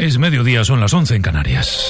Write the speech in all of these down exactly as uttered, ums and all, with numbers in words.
es mediodía, son las once en Canarias.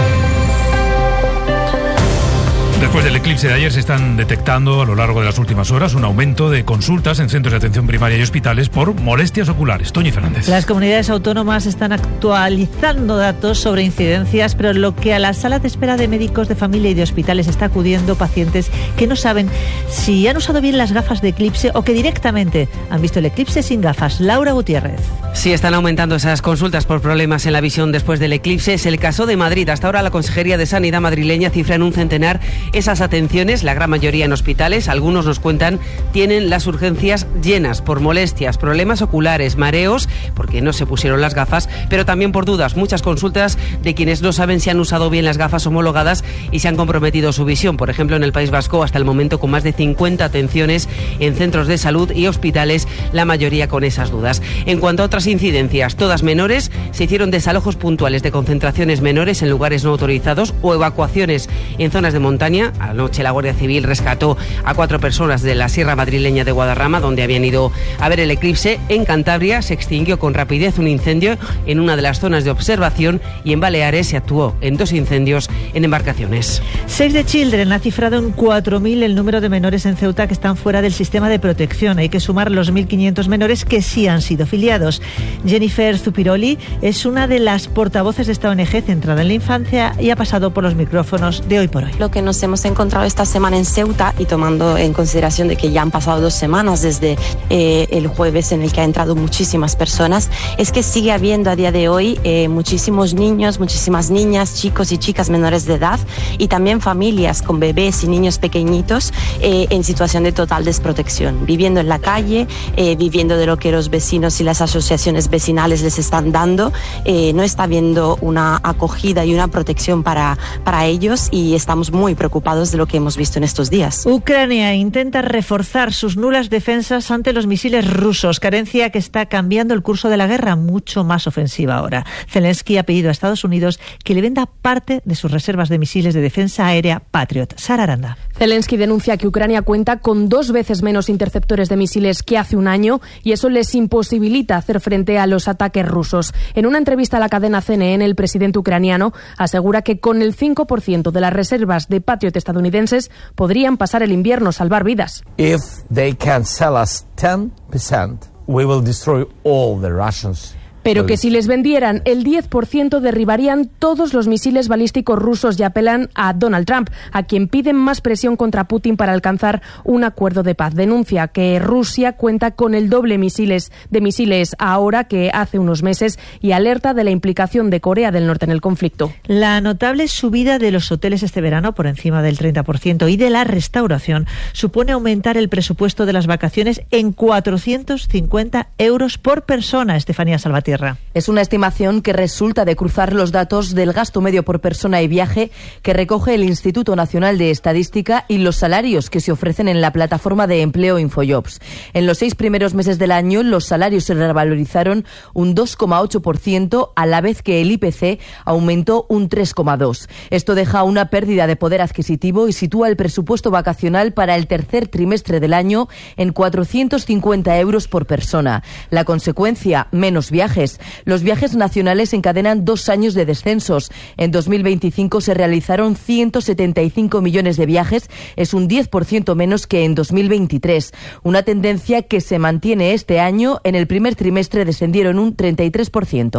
Después del eclipse de ayer se están detectando a lo largo de las últimas horas un aumento de consultas en centros de atención primaria y hospitales por molestias oculares. Toñi Fernández. Las comunidades autónomas están actualizando datos sobre incidencias, pero lo que a las salas de espera de médicos de familia y de hospitales está acudiendo pacientes que no saben si han usado bien las gafas de eclipse o que directamente han visto el eclipse sin gafas. Laura Gutiérrez. Sí, están aumentando esas consultas por problemas en la visión después del eclipse. Es el caso de Madrid. Hasta ahora la Consejería de Sanidad madrileña cifra en un centenar esas atenciones, la gran mayoría en hospitales. Algunos nos cuentan tienen las urgencias llenas por molestias, problemas oculares, mareos, porque no se pusieron las gafas, pero también por dudas. Muchas consultas de quienes no saben si han usado bien las gafas homologadas y se han comprometido su visión. Por ejemplo, en el País Vasco, hasta el momento con más de cincuenta atenciones en centros de salud y hospitales, la mayoría con esas dudas. En cuanto a otras incidencias, todas menores, se hicieron desalojos puntuales de concentraciones menores en lugares no autorizados o evacuaciones en zonas de montaña. Anoche la Guardia Civil rescató a cuatro personas de la Sierra Madrileña de Guadarrama, donde habían ido a ver el eclipse. En Cantabria se extinguió con rapidez un incendio en una de las zonas de observación y en Baleares se actuó en dos incendios en embarcaciones. Save the Children ha cifrado en cuatro mil el número de menores en Ceuta que están fuera del sistema de protección. Hay que sumar los mil quinientos menores que sí han sido filiados. Jennifer Zupiroli es una de las portavoces de esta O N G centrada en la infancia y ha pasado por los micrófonos de Hoy por Hoy. Lo que nos hemos encontrado esta semana en Ceuta, y tomando en consideración de que ya han pasado dos semanas desde eh, el jueves en el que han entrado muchísimas personas, es que sigue habiendo a día de hoy eh, muchísimos niños, muchísimas niñas, chicos y chicas menores de edad y también familias con bebés y niños pequeñitos eh, en situación de total desprotección, viviendo en la calle, eh, viviendo de lo que los vecinos y las asociaciones vecinales les están dando. Eh, no está habiendo una acogida y una protección para, para ellos y estamos muy preocupados de lo que hemos visto en estos días. Ucrania intenta reforzar sus nulas defensas ante los misiles rusos, carencia que está cambiando el curso de la guerra, mucho más ofensiva ahora. Zelensky ha pedido a Estados Unidos que le venda parte de sus reservas de misiles de defensa aérea Patriot. Sara Aranda. Zelensky denuncia que Ucrania cuenta con dos veces menos interceptores de misiles que hace un año y eso les imposibilita hacer frente a los ataques rusos. En una entrevista a la cadena C N N, el presidente ucraniano asegura que con el cinco por ciento de las reservas de Patriot estadounidenses podrían pasar el invierno, salvar vidas. If they can sell us ten percent, we will destroy all the Russians. Pero que si les vendieran el diez por ciento derribarían todos los misiles balísticos rusos y apelan a Donald Trump, a quien piden más presión contra Putin para alcanzar un acuerdo de paz. Denuncia que Rusia cuenta con el doble misiles de misiles ahora que hace unos meses y alerta de la implicación de Corea del Norte en el conflicto. La notable subida de los hoteles este verano por encima del treinta por ciento y de la restauración supone aumentar el presupuesto de las vacaciones en cuatrocientos cincuenta euros por persona. Estefanía Salvatierra. Es una estimación que resulta de cruzar los datos del gasto medio por persona y viaje que recoge el Instituto Nacional de Estadística y los salarios que se ofrecen en la plataforma de empleo InfoJobs. En los seis primeros meses del año, los salarios se revalorizaron un dos coma ocho por ciento, a la vez que el I P C aumentó un tres coma dos por ciento. Esto deja una pérdida de poder adquisitivo y sitúa el presupuesto vacacional para el tercer trimestre del año en cuatrocientos cincuenta euros por persona. La consecuencia, menos viajes. Los viajes nacionales encadenan dos años de descensos. En dos mil veinticinco se realizaron ciento setenta y cinco millones de viajes, es un diez por ciento menos que en dos mil veintitrés. Una tendencia que se mantiene este año. En el primer trimestre descendieron un treinta y tres por ciento.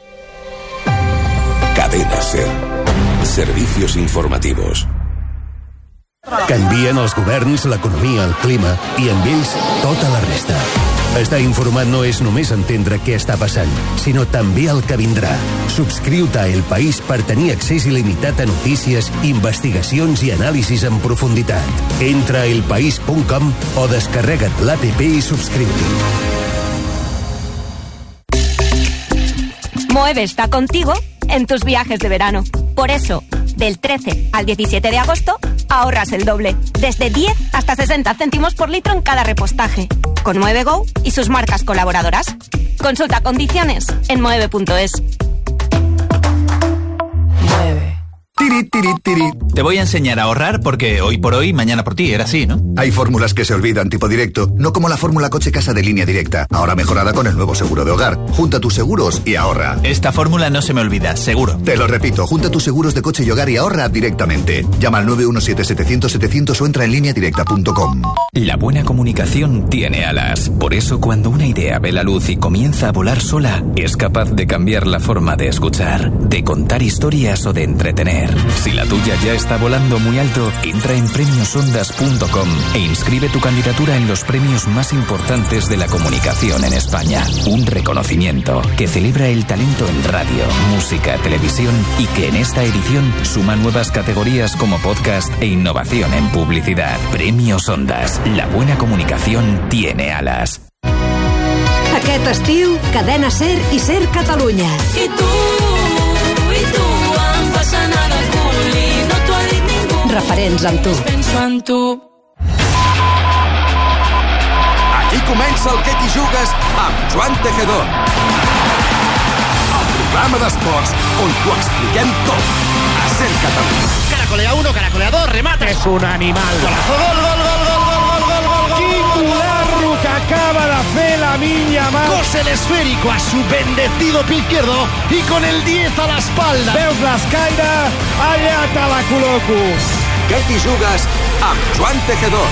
Cadena SER. Servicios informativos. Canvien els governs, l'economia, el clima i amb ells tota la resta. Estar informat no és només entendre què està passant, sinó també el que vindrà. Subscriu-te a El País per tenir accés il·limitat a notícies, investigacions i anàlisis en profunditat. Entra a elpaís punt com o descarrega't l'app i subscriu-t'hi. Moeve está contigo en tus viajes de verano. Por eso, del trece al diecisiete de agosto, ahorras el doble. Desde diez hasta sesenta céntimos por litro en cada repostaje. Con Moeve Go y sus marcas colaboradoras. Consulta condiciones en moeve punto es. Mueve. Tiri, tiri, tiri. Te voy a enseñar a ahorrar porque hoy por hoy, mañana por ti, era así, ¿no? Hay fórmulas que se olvidan tipo directo, no como la fórmula coche casa de Línea Directa, ahora mejorada con el nuevo seguro de hogar. Junta tus seguros y ahorra. Esta fórmula no se me olvida, seguro. Te lo repito, junta tus seguros de coche y hogar y ahorra directamente. Llama al nueve uno siete setecientos setecientos o entra en línea directa punto com. La buena comunicación tiene alas. Por eso, cuando una idea ve la luz y comienza a volar sola, es capaz de cambiar la forma de escuchar, de contar historias o de entretener. Si la tuya ya está volando muy alto, entra en premios ondas punto com e inscribe tu candidatura en los premios más importantes de la comunicación en España. Un reconocimiento que celebra el talento en radio, música, televisión y que en esta edición suma nuevas categorías como podcast e innovación en publicidad. Premios Ondas. La buena comunicación tiene alas. Aquest estiu, Cadena Ser i Ser Catalunya. I tu, i tu, em fas anar de cul i no t'ho ha dit ningú. Referents amb tu. Penso en tu. Aquí comença el Què t'hi jugues amb Joan Tejedor. El programa d'esports on t'ho expliquem tot. A Ser Catalunya. Caracolea uno, caracolea dos, remate. És un animal. Golazo, gol, gol, gol, gol, gol, gol, gol, gol, gol. Titularro que acaba de fer Lamine Yamal. Cose el esférico a su bendecido pie izquierdo y con el diez a la espalda. Veus l'escaire? Allà te la col·loco. Què t'hi jugues amb Joan Tejedor.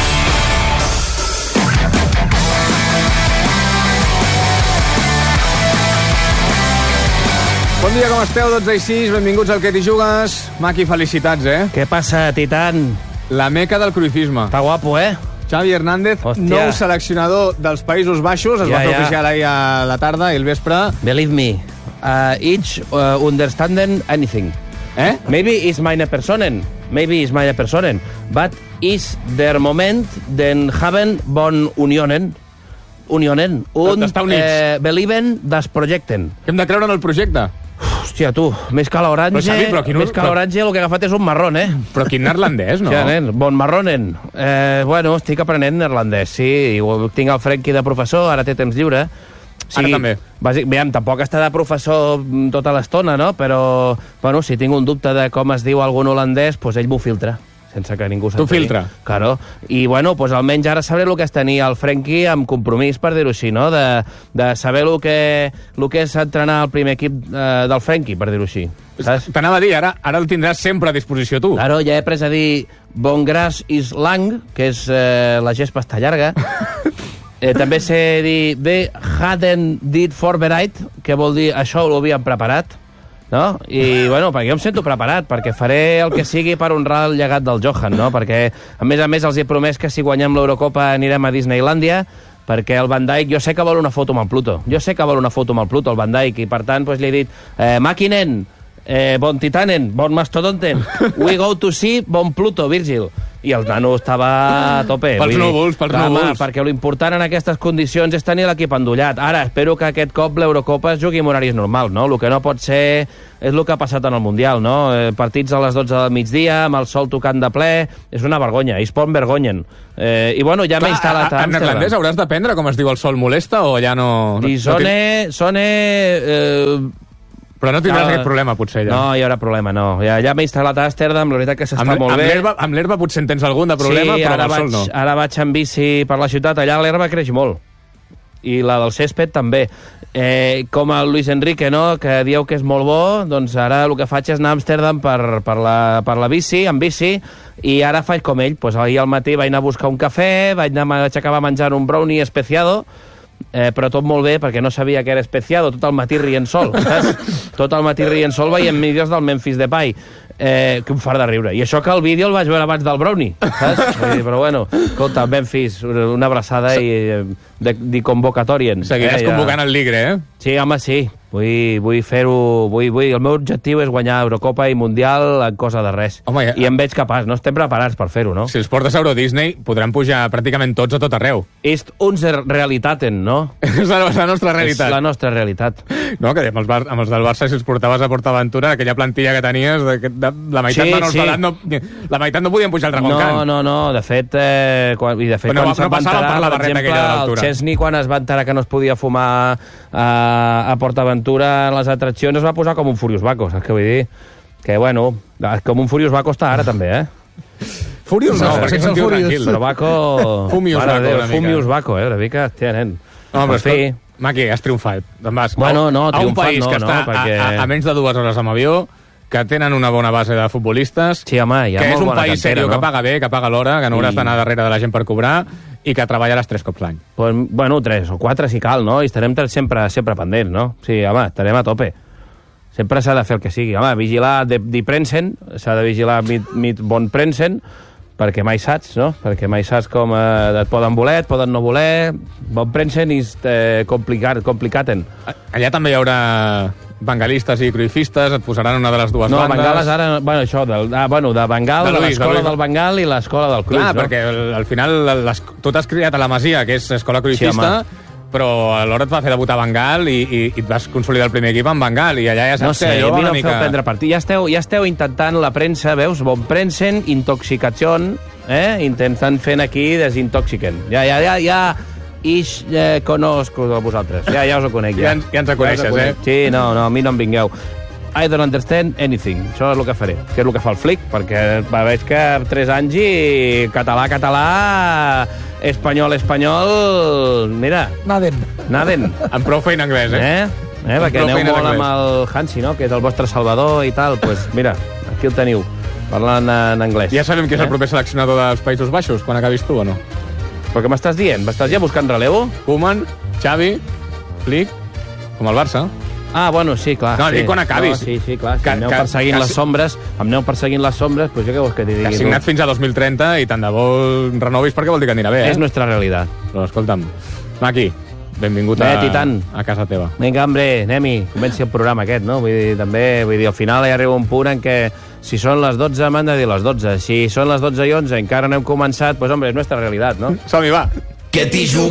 Bon dia, com esteu? dotze i sis, benvinguts al Què t'hi jugues. Maki, felicitats, eh? Què passa, Titan? La meca del cruifisme. Està guapo, eh? Xavi Hernández, Hòstia. nou seleccionador dels Països Baixos, es Ja, va fer ja. oficial ahir a la tarda i el vespre. Believe me, uh, each uh, understanding anything. Eh? Maybe is meine Personen, maybe is meine Personen, but is der Moment den haben von Unionen, Unionen, und D'estar units. eh, belieben das Projecten. Hem de creure en el projecte. Hòstia, tu, més que l'orange, Però, Xavi, però quin- més que l'orange el que ha agafat és un marrón, eh? Però quin neerlandès, no? Ja, nen, bon marronen. Eh, bueno, estic aprenent neerlandès, sí, i ho- tinc el Frenkie de professor, ara té temps lliure. O Ara també. Bàsic, veiem, tampoc està de professor mm, tota l'estona, no? Però, bueno, si tinc un dubte de com es diu algun holandès, doncs ell m'ho filtra, sense que ningú s'entengui. Tu filtra? Claro. I, bueno, doncs almenys ara sabré el que és tenir el Frenkie amb compromís, per dir-ho així, no? De, de saber el que, el que és entrenar el primer equip eh, del Frenkie, per dir-ho així. Saps? T'anava a dir, ara, ara el tindràs sempre a disposició tu. Claro, ja he après a dir bon gras is lang, que és eh, la gespa està llarga. Eh, també sé dir de hadden dit voorbereid, que vol dir això ho havíem preparat, no? I, bueno, perquè jo em sento preparat, perquè faré el que sigui per honrar el llegat del Johan, no? Perquè, a més a més, els he promès que si guanyem l'Eurocopa anirem a Disneylàndia, perquè el Van Dijk, jo sé que vol una foto amb el Pluto, jo sé que vol una foto amb el Pluto, el Van Dijk, i per tant, doncs, li he dit, eh, Makinen, eh, bon Titanen, bon Mastodonten, we go to see bon Pluto, Virgil. I el nano estava a tope. Pels Vull dir, núvols, pels clar, home, núvols. perquè l'important en aquestes condicions és tenir l'equip endollat. Ara, espero que aquest cop l'Eurocopa es jugui en horaris normals, no? El que no pot ser és el que ha passat en el Mundial, no? Eh, partits a les dotze del migdia, amb el sol tocant de ple, és una vergonya, és pon vergonyen. Eh, I, bueno, ja m'he instal·lat a En neerlandès hauràs d'aprendre com es diu el sol molesta o ja no... no I sone... sone eh, Però no tindràs Ah, aquest problema, potser, ja. No, hi haurà problema, no. Ja, ja m'he instal·lat a Amsterdam, la veritat que s'està Amb, molt amb bé. l'herba- amb l'herba potser en tens algun de problema, sí, però ara amb el vaig, sol no. ara vaig en bici per la ciutat, allà l'herba creix molt. I la del césped també. Eh, com el Luis Enrique, no?, que dieu que és molt bo, doncs ara el que faig és anar a Amsterdam per, per, la, per la bici, en bici, i ara faig com ell. Pues ahir al matí vaig anar a buscar un cafè, vaig, anar, vaig acabar menjant un brownie especiado, eh, però tot molt bé, perquè no sabia que era especiado, tot el matí rient sol, saps? Tot el matí rient sol veient vídeos del Memphis Depay. Eh, que em fa de riure. I això que el vídeo el vaig veure abans del brownie, saps? Vull dir, però bueno, escolta, Memphis, una abraçada i eh, de, de convocatorien. Seguiràs eh, convocant el Ligre, eh? Sí, home, sí. Vull, vull fer-ho... Vull, vull, el meu objectiu és guanyar Eurocopa i Mundial en cosa de res. Home, ja. I em veig capaç. No estem preparats per fer-ho, no? Si els portes a Euro Disney, podran pujar pràcticament tots a tot arreu. És unsere Realitaten, no? És la, la nostra realitat. És la nostra realitat. No, que amb els, bar, amb els del Barça, si els portaves a PortAventura, aquella plantilla que tenies, de, de, la meitat Sí, menors sí. d'edat no, la meitat no podien pujar al Dragon No, Khan. no, no, de fet, eh, quan, i de fet Però no quan va- se'n no va passava enterar, per la per barreta exemple, aquella de el l'altura. Chesney, quan es va enterar que no es podia fumar a, a PortAventura en les atraccions, es va posar com un furiós vaco, saps què vull dir? Que, bueno, com un Furious va costar ara, també, eh? Furious no, perquè és un tio tranquil. Però Baco... Fumius Baco, una mica. Fumius Baco, eh? Una mica, hòstia, nen. No, però fi. Maqui, has triomfat. Te'n vas bueno, no, a un país no, que està no, perquè... a, a, a menys de dues hores amb avió, que tenen una bona base de futbolistes, sí, home, hi ha que és molt un bona país cantera, seriós, no? que paga bé, que paga l'hora, que no hauràs I... d'anar darrere de la gent per cobrar i que treballaràs tres cops l'any. Pues, bueno, tres o quatre si cal, no? I estarem sempre, sempre pendents, no? Sí, home, estarem a tope. Sempre s'ha de fer el que sigui. Home, vigilar de, de prensen, s'ha de vigilar mit, mit bon prensen, perquè mai saps, no? Perquè mai saps com eh, et poden voler, et poden no voler, bon prensen i eh, complicat, complicaten. Allà també hi haurà bengalistes i cruifistes, et posaran una de les dues no, bandes. No, bengales ara... Bueno, això, del, ah, bueno, de Bengal, de, de l'escola del Bengal i l'escola del Cruif, clar, no? perquè al, al final les, tu t'has criat a la Masia, que és escola cruifista, sí, però alhora et va fer debutar a Bengal i, i, i et vas consolidar el primer equip en Bengal i allà ja saps no sé, que allò va una mica... prendre partit. Ja esteu, ja esteu intentant la premsa, veus? Bon prensen, intoxicació, eh? Intentant fent aquí desintoxiquen. Ja, ja, ja, ja... Ix, eh, conozco a vosaltres. Ja, ja us ho conec, ja. Ja, ja ens coneixes, ja eh? Sí, no, no, a mi no em vingueu. I don't understand anything. Això és el que faré. Que és el que fa el Flick, perquè veig que tres anys i català, català, espanyol, espanyol... Mira. Naden. Naden. Amb prou feina anglès, eh? Eh? eh? Perquè aneu molt amb el Hansi, no? Que és el vostre salvador i tal. Doncs pues mira, aquí el teniu, parlant en anglès. Ja sabem qui és eh? el proper seleccionador dels Països Baixos, quan acabis tu o no? Però què m'estàs dient? M'estàs ja buscant relevo? Koeman, Xavi, Flick, com el Barça. Ah, bueno, sí, clar. No, sí. dic quan acabis. No, sí, sí, clar. Si que, em aneu que, perseguint que, les sombres, em aneu perseguint les sombres, doncs jo què vols que t'hi digui? Que ha signat fins a dos mil trenta i tant de bo renovis perquè vol dir que anirà bé, eh? És nostra realitat. Però escolta'm, Maki, benvingut a, a casa teva. Vinga, hombre, anem-hi. Comenci el programa aquest, no? Vull dir, també, vull dir, al final hi arriba un punt en què si són les dotze, m'han de dir les dotze. Si són les dotze i onze, encara no hem començat, doncs, hombre, és nostra realitat, no? Som-hi, va. Que t'hi jugues.